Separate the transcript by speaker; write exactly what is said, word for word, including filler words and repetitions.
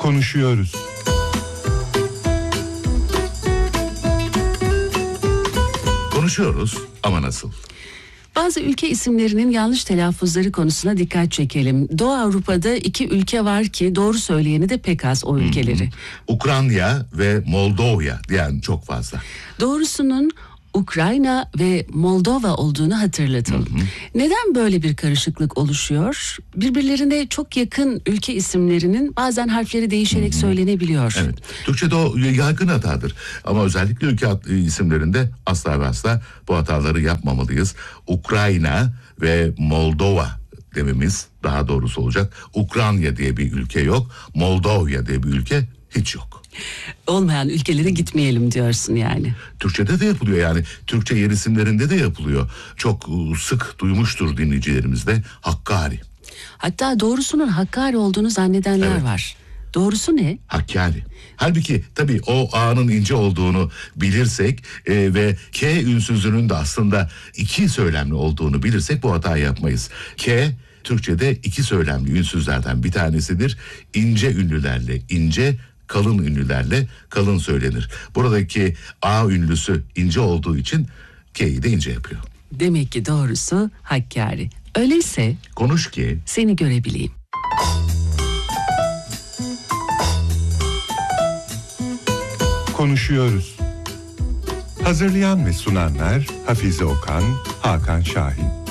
Speaker 1: Konuşuyoruz.
Speaker 2: Konuşuyoruz ama nasıl?
Speaker 3: Bazı ülke isimlerinin yanlış telaffuzları konusuna dikkat çekelim. Doğu Avrupa'da iki ülke var ki doğru söyleyeni de pek az o ülkeleri.
Speaker 2: Hmm. Ukrayna ve Moldova diyen çok fazla.
Speaker 3: Doğrusunun Ukrayna ve Moldova olduğunu hatırlatalım. Hı hı. Neden böyle bir karışıklık oluşuyor? Birbirlerine çok yakın ülke isimlerinin bazen harfleri değişerek hı hı. söylenebiliyor.
Speaker 2: Evet. Türkçe'de o yaygın hatadır. Ama özellikle ülke isimlerinde asla ve asla bu hataları yapmamalıyız. Ukrayna ve Moldova dememiz daha doğrusu olacak. Ukrayna diye bir ülke yok. Moldova diye bir ülke hiç yok.
Speaker 3: Olmayan ülkelere gitmeyelim diyorsun yani.
Speaker 2: Türkçe'de de yapılıyor yani. Türkçe yer isimlerinde de yapılıyor. Çok sık duymuştur dinleyicilerimiz de Hakkari.
Speaker 3: Hatta doğrusunun Hakkari olduğunu zannedenler
Speaker 2: evet.
Speaker 3: var. Doğrusu ne?
Speaker 2: Hakkari. Halbuki tabii o A'nın ince olduğunu bilirsek e, ve K ünsüzünün de aslında iki söylemli olduğunu bilirsek bu hatayı yapmayız. K Türkçe'de iki söylemli ünsüzlerden bir tanesidir. İnce ünlülerle ince, kalın ünlülerle kalın söylenir. Buradaki A ünlüsü ince olduğu için K'yi de ince yapıyor.
Speaker 3: Demek ki doğrusu Hakkari. Öyleyse
Speaker 2: konuş ki
Speaker 3: seni görebileyim.
Speaker 1: Konuşuyoruz. Hazırlayan ve sunanlar Hafize Okan, Hakan Şahin.